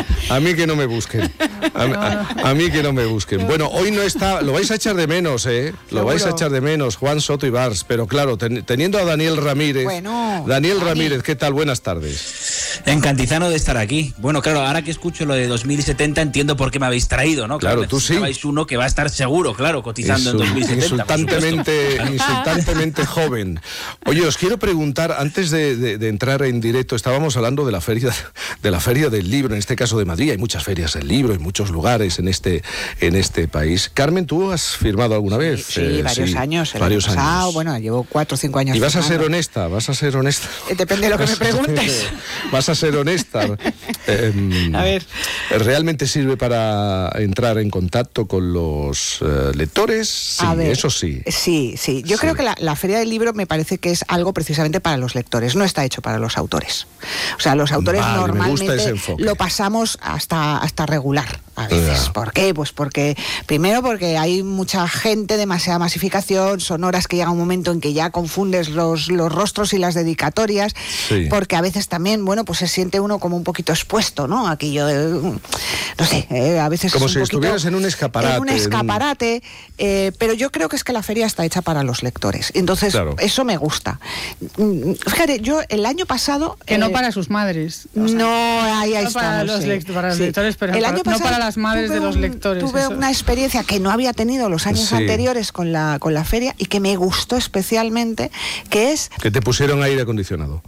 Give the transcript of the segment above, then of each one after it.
A mí que no me busquen. A mí que no me busquen. Bueno, hoy no está, lo vais a echar de menos, ¿eh? Lo vais a echar de menos, Juan Soto Ibars, pero claro, teniendo a Daniel Ramírez. Bueno, Daniel Ramírez, ¿qué tal? Buenas tardes. Encantizano de estar aquí. Bueno, claro, ahora que escucho lo de 2070 entiendo por qué me habéis traído, ¿no? Claro, tú sí. Uno que va a estar seguro, claro, cotizando en 2070. Insultantemente joven. Oye, os quiero preguntar, antes de entrar en directo, estábamos hablando de la feria del libro, en este caso de Madrid. Hay muchas ferias del libro en muchos lugares en este país. Carmen, ¿tú has firmado alguna vez? Sí, varios años. Varios años. Bueno, llevo 4 o 5 años. ¿Y vas a ser honesta? Depende de lo que me preguntes. Vas a ser honesta. A ver. ¿Realmente sirve para entrar en contacto con los lectores? Sí, a ver, eso sí. Sí. Yo creo que la Feria del Libro me parece que es algo precisamente para los lectores, no está hecho para los autores. O sea, los autores normalmente lo pasamos hasta regular a veces. ¿Por qué? Pues porque hay mucha gente, demasiada masificación, son horas que llega un momento en que ya confundes los rostros y las dedicatorias, porque a veces también, bueno, pues se siente uno como un poquito expuesto, ¿no? Aquello de, no sé, a veces como es si estuvieras en un escaparate. En un escaparate, pero yo creo que es que la feria está hecha para los lectores. Entonces, eso me gusta. Fíjate, yo el año pasado... Que no para sus madres. O sea, no, ahí estamos. Para los lectores, pero no para las madres de los lectores. Tuve una experiencia que no había tenido los años anteriores con la feria y que me gustó especialmente, que es... Que te pusieron aire acondicionado.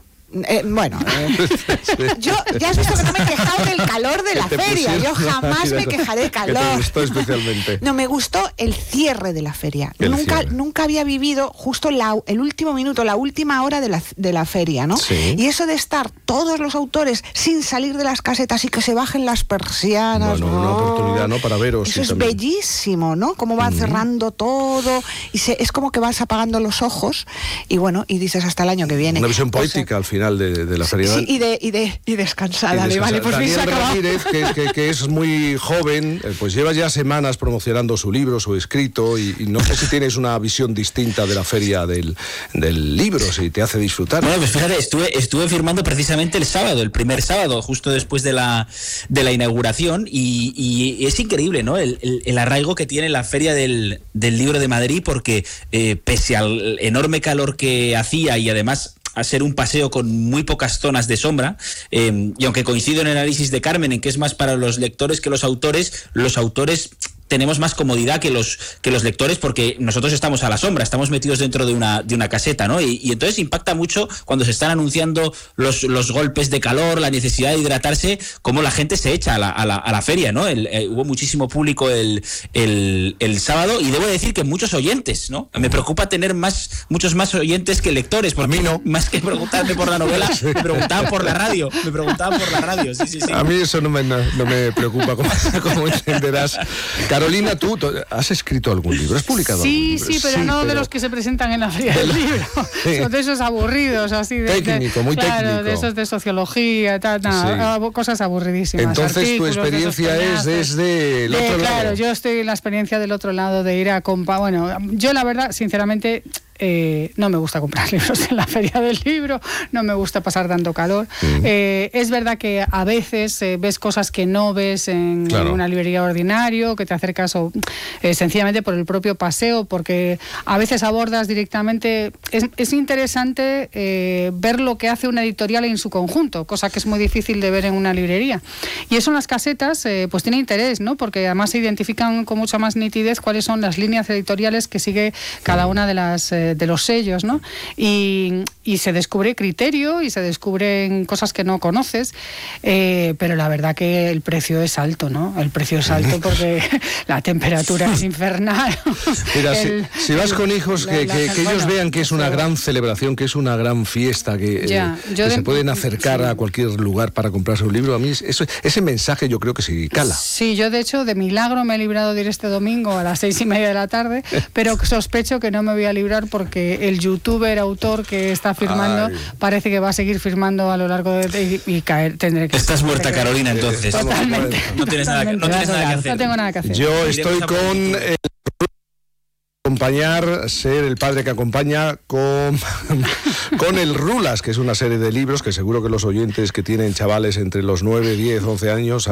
Yo ya has visto que no me he quejado del calor de la feria. Yo jamás me quejaré del calor. ¿Qué te gustó especialmente? No, me gustó el cierre de la feria. Nunca había vivido justo el último minuto, la última hora de la feria, ¿no? Sí. Y eso de estar todos los autores sin salir de las casetas y que se bajen las persianas. Bueno, una oportunidad, ¿no? Para veros. Eso es bellísimo, ¿no? Cómo va cerrando todo y es como que vas apagando los ojos y bueno, y dices hasta el año que viene. Una visión poética al final de la feria. Sí, y descansada. Vale, por fin se Daniel acabó. Ramírez, que es muy joven, pues lleva ya semanas promocionando su libro, su escrito, y no sé si tienes una visión distinta de la feria del libro, si te hace disfrutar. Bueno, pues fíjate, estuve firmando precisamente el sábado, el primer sábado, justo después de la inauguración, y es increíble, ¿no? El arraigo que tiene la feria del libro de Madrid, porque pese al enorme calor que hacía y además a ser un paseo con muy pocas zonas de sombra, y aunque coincido en el análisis de Carmen en que es más para los lectores que los autores tenemos más comodidad que los lectores porque nosotros estamos a la sombra, estamos metidos dentro de una caseta, ¿no? Y entonces impacta mucho cuando se están anunciando los golpes de calor, la necesidad de hidratarse, cómo la gente se echa a la feria, ¿no? Hubo muchísimo público el sábado y debo decir que muchos oyentes, ¿no? Me preocupa tener muchos más oyentes que lectores, porque a mí no. Más que preguntarme por la novela, me preguntaban por la radio, sí. A mí eso no me preocupa, como entenderás. Carolina, ¿tú has escrito algún libro? ¿Has publicado algún libro? Sí, pero no de los que se presentan en la feria del libro. Son de esos aburridos, así de... Muy técnico. De esos de sociología, cosas aburridísimas. Entonces tu experiencia es desde el otro lado. Claro, yo estoy en la experiencia del otro lado, de ir a comprar... Bueno, yo la verdad, sinceramente... no me gusta comprar libros en la feria del libro, no me gusta pasar tanto calor. Es verdad que a veces ves cosas que no ves en una librería ordinario, que te acercas sencillamente por el propio paseo, porque a veces abordas directamente. Es interesante ver lo que hace una editorial en su conjunto, cosa que es muy difícil de ver en una librería. Y eso en las casetas pues tiene interés, ¿no? Porque además se identifican con mucha más nitidez cuáles son las líneas editoriales que sigue cada una de los sellos, ¿no? Y se descubre criterio y se descubren cosas que no conoces, pero la verdad que el precio es alto, ¿no? El precio es alto porque la temperatura es infernal. Mira, si vas con hijos, que ellos vean que es una gran celebración, que es una gran fiesta, que se pueden acercar a cualquier lugar para comprarse un libro. A mí ese mensaje yo creo que sí cala. Sí, yo de hecho de milagro me he librado de ir este domingo a las 6:30 de la tarde, pero sospecho que no me voy a librar porque el youtuber autor que está firmando parece que va a seguir firmando a lo largo de y caer. Tendré que... Estás muerta, Carolina, entonces. Totalmente. No tienes nada que hacer. No tengo nada que hacer. Yo estoy con ser el padre que acompaña con el Rulas, que es una serie de libros que seguro que los oyentes que tienen chavales entre los 9, 10, 11 años